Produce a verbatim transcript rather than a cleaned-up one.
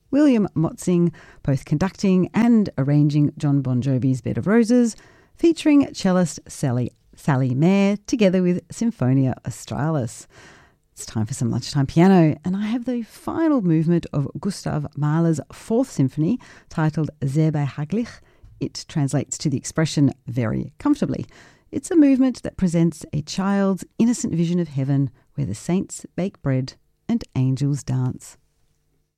William Motzing both conducting and arranging John Bon Jovi's Bed of Roses, featuring cellist Sally, Sally Mayer together with Symphonia Australis. It's time for some lunchtime piano, and I have the final movement of Gustav Mahler's Fourth Symphony, titled Sehr behaglich. It translates to the expression very comfortably. It's a movement that presents a child's innocent vision of heaven where the saints bake bread and angels dance.